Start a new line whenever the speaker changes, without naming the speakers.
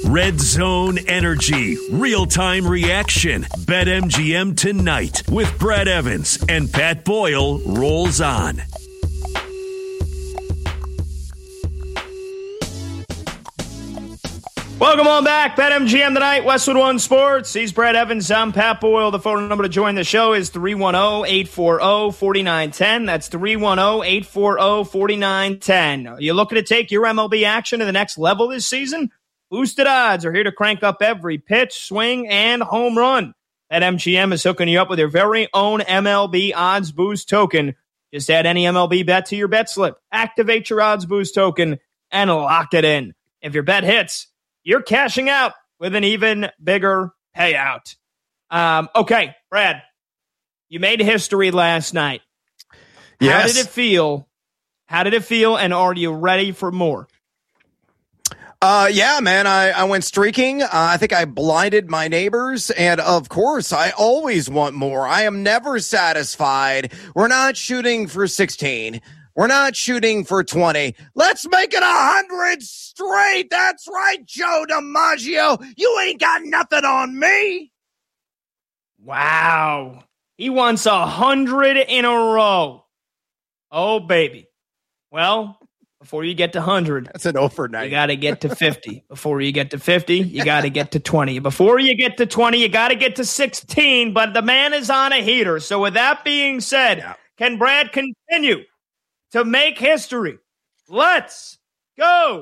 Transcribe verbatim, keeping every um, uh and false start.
Red Zone Energy, real-time reaction. BetMGM tonight with Brad Evans and Pat Boyle rolls on.
Welcome on back. BetMGM tonight, Westwood One Sports. He's Brad Evans. I'm Pat Boyle. The phone number to join the show is three one zero, eight four zero, four nine one zero. That's three one zero, eight four zero, four nine one zero. You looking to take your M L B action to the next level this season? Boosted odds are here to crank up every pitch, swing, and home run. BetMGM is hooking you up with your very own M L B Odds Boost token. Just add any M L B bet to your bet slip, activate your Odds Boost token, and lock it in. If your bet hits, you're cashing out with an even bigger payout. Um, okay, Brad, you made history last night.
Yes.
How did it feel? How did it feel? And are you ready for more?
Uh, yeah, man, I, I went streaking. Uh, I think I blinded my neighbors. And of course, I always want more. I am never satisfied. We're not shooting for sixteen. We're not shooting for twenty. Let's make it a hundred straight. That's right, Joe DiMaggio. You ain't got nothing on me.
Wow. He wants a hundred in a row. Oh, baby. Well, before you get to one hundred,
that's an overnight.
You got to get to fifty. Before you get to fifty, you got to get to twenty. Before you get to twenty, you got to get to sixteen. But the man is on a heater. So with that being said, yeah. Can Brad continue to make history? Let's go.